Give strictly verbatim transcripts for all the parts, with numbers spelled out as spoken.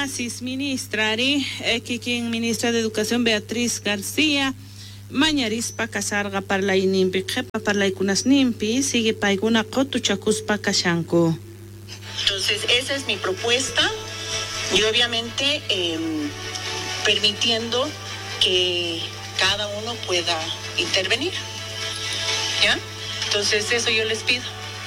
Sis ministra ari ekikin ministra de Educación Beatriz García mañarispa kasarga parla inimpi jepa parla ikunas nimpi sigue paiguna qotu chakuspa kashanku. Entonces esa es mi propuesta y obviamente eh, permitiendo que cada uno pueda intervenir, ¿ya? Entonces eso yo les pido.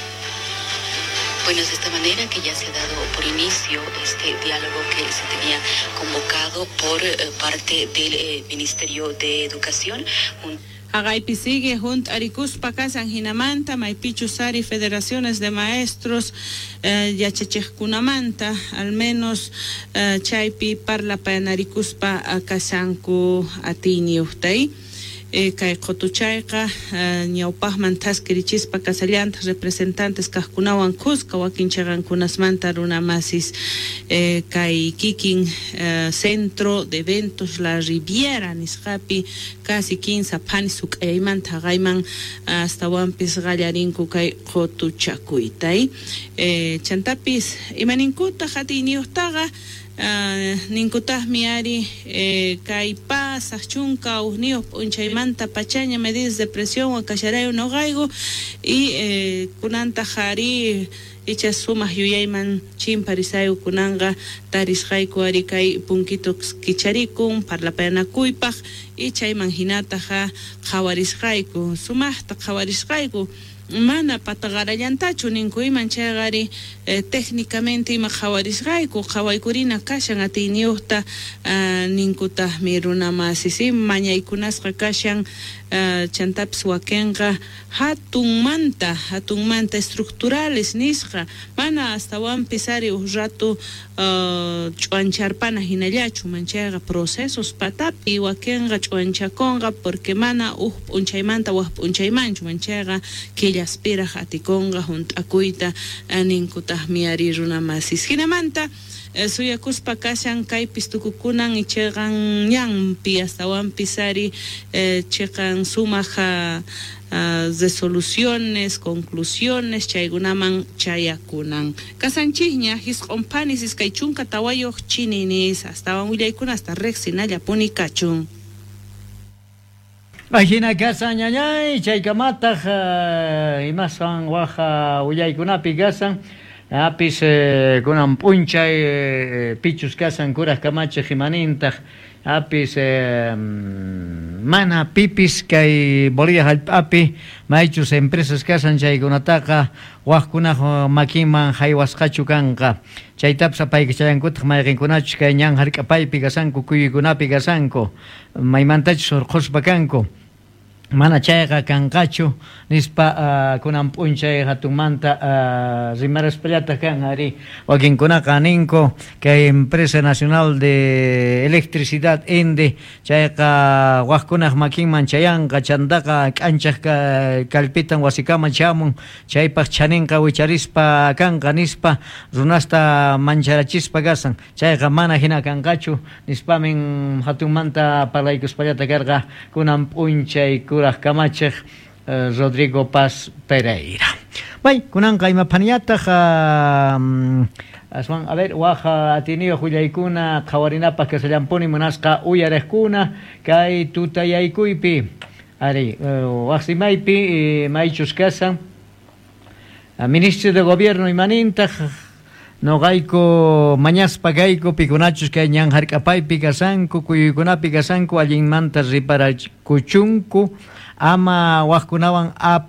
Bueno, es de esta manera que ya se ha dado por inicio este diálogo que se tenía convocado por eh, parte del eh, Ministerio de Educación. Un... Agaipi sigue junto a Arikuspa Kasan Hinamanta, Maipichu Sari, Federaciones de Maestros, eh, Yachechkunamanta, al menos eh, Chaipi Parla Panarikuspa Kasanku Atini Uhtay. Kay qotuchayqa ñawpaqman taskirichispa kasallanta representantes kaqkunawan kusqa wakin chaqankunasmanta runa masis kay kikin centro de eventos La Riviera nisqapi casi quince pani suk'aymanta qayman hasta wampis qallarinku kay qotuchakuytay chantapis imaninkuta qatiniyuqtaqa Uh, ninkutah miari eh, kay pasaj chunka unidos unchaymanta pachaña medidas de presión o cacharayo no gaigo y eh, kunanta jari ichas sumas yuyayman chimparisayo kunanga taris gaiku ari kay punkito kicharikun parlapayana kuypaj y chayman hinata ja jawaris gaiku sumahta jawaris gaiku mana patagarayantachu ninkuyman chagari eh, técnicamente ima jawarisqayku qhawaykurina kashan atiniyuqta uh, ninkutah miruna masisi mañaykunasqa kashan uh, chantapis wakinqa hatunmanta hatunmanta estructurales nisqa mana hasta wampis ari uj rato uh, ch'uancharpana hinallachu manchaga procesos patapi wakinqa ch'uanchakonqa porque mana uj p'unchaymanta waj p'unchaymanchu manchaga aspira hatikonga junto akuita ninkutah miari runa masis hinamanta suyakuspa kashan kay pistukukunan ichegan ñanpi hasta wampisari chegan sumaja resoluciones conclusiones chaygunaman chayakunan kasanchihña hisqompanis iskay chunka tawayoq chininis hasta wanwillaykuna hasta reqsinalla punikachun. Imagina gasan ñañay chaykamataq imasan waja uyaykunapi gasan apis kunan p'unchay pichus kasan kuraq kamachiq imanintaq apis mana pipis kay Bolivia hallp'api maychus empresas kasan chaykunataqa waqkunaq makinman haywasqachu kanqa chaytapas apayqa chayankutaq mayqinkunachus kay ñan hark'apaypi kasanku kuyuykunapi kasanku maymantachus hurquspa kanku mana chayqa kanqachu nispa uh, kunan p'unchay hatunmanta uh, rimaraspallataj kan ari wakinkunaqa ninku kay Empresa Nacional de Electricidad Ende chayqa waqkunaq makinman chayanqa chantaqa k'anchaq kalpitan wasikaman chamun chaypaq chaninqa wicharispa kanqa nispa runasta mancharachispa kasan chayqa mana hina kanqachu nispamin hatunmanta parlaykuspallata karqa kunan p'unchay kuraq kamachiq uh, Rodrigo Paz Pereira. Bay, kunanqa imaphaniyataq um, aswan a ver waja atiniyo hullaykuna qhawarinapaq kasallampuni munasqa uyariqkuna kay tutayaykuypi ari uh, waqsimaypi uh, maychus kasan uh, ministro de gobierno imanintaq noqayku mañaspa kayku pikunachus kay ñan hark'apaypi kasanku kuyuykunapi kasanku allinmanta riparakuchunku ama waqkunawan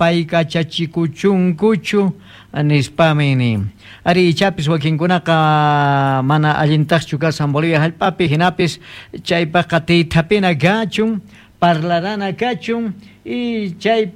apaykachachikuchunkuchu nispamini ari ichapis wakinkunaqa mana allintaqchu kasan Bolivia hallp'api hinapis chaypaqa tiytapina kachun parlarana kachun y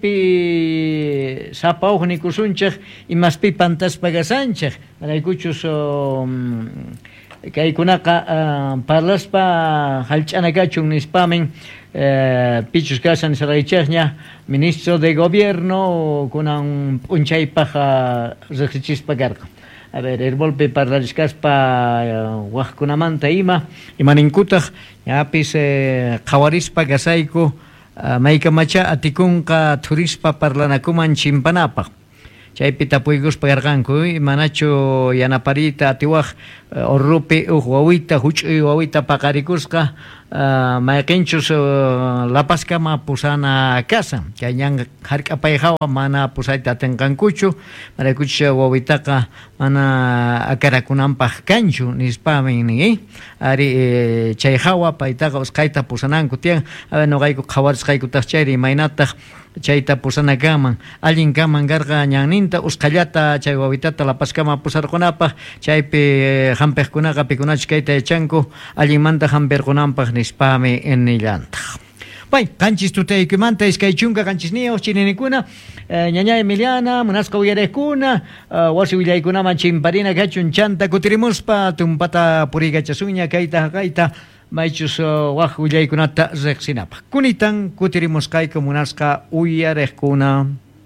chaypi sapawqni kusunchaq imaspi pantaspa kasanchaq raykuchus um, kaykunaqa uh, parlaspa hallch'ana kachun nispamin uh, pichus kasan saraychaqña ministro de gobierno kunan p'unchaypaq uh, riqsichispa karqa. A ver, erbolpi parlariskaspa uh, waqkunamanta ima imaninkutaq yapis eh, qawarispa kasayku uh, maykamacha atikunqa turispa parlanakuman chimpanapaq chaypita puyguspa yarqanku manachu yanaparita atiwaq urrupi uq wawita huch'uy wawita paqarikusqa mayqinchus lapaskama pusana casa kañan hark'apay hawa mana pusayta atinqankuchu maraykuchus wawitaqa mana akarakunanpaq kanchu nispami ni ari chay hawa paytaqa usqayta pusananku tiyan noqayku qhawarisqaykutaq chayri imaynataq chayta pusanakaman allin kaman karqa ñanninta usqallata chay wawitata lapaskama pusarqunapaq chaypi hampiqkunaqa pikunachu kayta yachanku allinmanta hampirqunanpaq nispami nillantaq. Pay, kanchis tutaykumanta iskay chunka kanchis niyoq chininikuna ñaña Emiliana munasqa uyariqkuna wasi willaykunaman chimparina kachun chanta kutirimuspa tumpata puriykachasuña kayta kayta maychus waq willaykunata riqsinapaq kunitan kutirimusqayku munasqa uyariqkuna.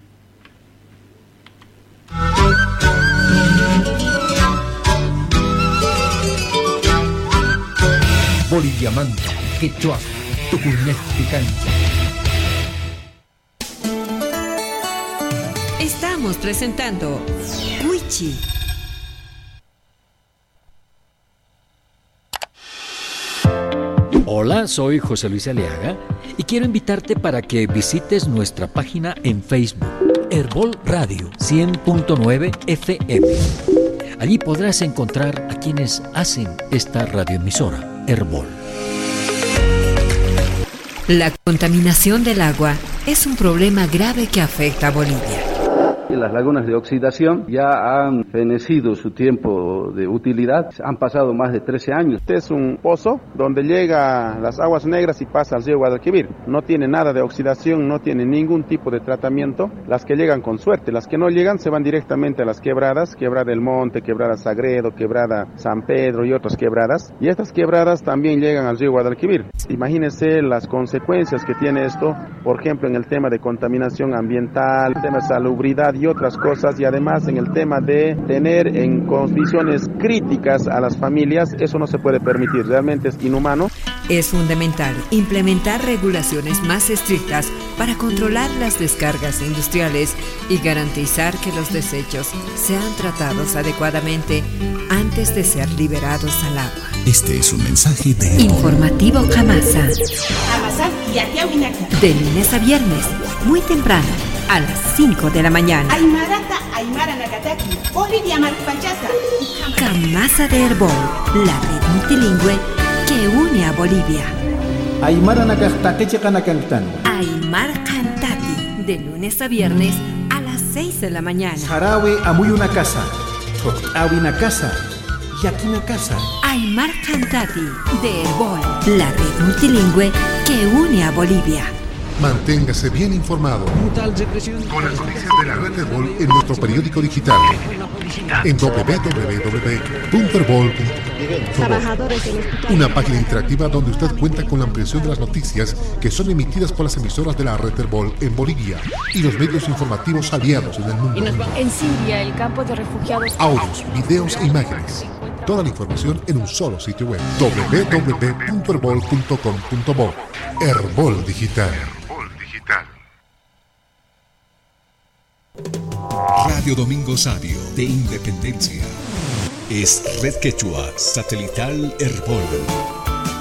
Boliviamanta, quechua, tucuñez picante. Estamos presentando Huichi. Hola, soy José Luis Aliaga y quiero invitarte para que visites nuestra página en Facebook, Herbol Radio cien punto nueve F M. Allí podrás encontrar a quienes hacen esta radioemisora, Herbol. La contaminación del agua es un problema grave que afecta a Bolivia. Las lagunas de oxidación ya han fenecido su tiempo de utilidad, han pasado más de trece años. Este es un pozo donde llega las aguas negras y pasa al río Guadalquivir. No tiene nada de oxidación, no tiene ningún tipo de tratamiento. Las que llegan con suerte, las que no llegan se van directamente a las quebradas, Quebrada del Monte, Quebrada Sagredo, Quebrada San Pedro y otras quebradas. Y estas quebradas también llegan al río Guadalquivir. Imagínense las consecuencias que tiene esto, por ejemplo en el tema de contaminación ambiental, el tema de salubridad y otras cosas, y además en el tema de tener en condiciones críticas a las familias, eso no se puede permitir, realmente es inhumano. Es fundamental implementar regulaciones más estrictas para controlar las descargas industriales y garantizar que los desechos sean tratados adecuadamente antes de ser liberados al agua. Este es un mensaje de Informativo Jamasa. De lunes a viernes, muy temprano, a las cinco de la mañana. Jamasa de Herbol, la red multilingüe que une a Bolivia. Aymara Nakastati Kanakantano. Aymar Cantati, de lunes a viernes a las seis de la mañana. Sarawi Amuy una casa. Awi una casa. Yaki una casa. Aymar Cantati, de Herbol, la red multilingüe que une a Bolivia. Manténgase bien informado con las noticias de la red Herbol en nuestro periódico digital en doble u doble u doble u punto herbol punto com. Una página interactiva donde usted cuenta con la ampliación de las noticias que son emitidas por las emisoras de la red Herbol en Bolivia y los medios informativos aliados en el mundo. En Siria, el campo de refugiados. Audios, videos e imágenes. Toda la información en un solo sitio web. doble u doble u doble u punto herbol punto com punto bo. Herbol Digital. Radio Domingo Sabio de Independencia. Es Red Quechua Satelital Herbol.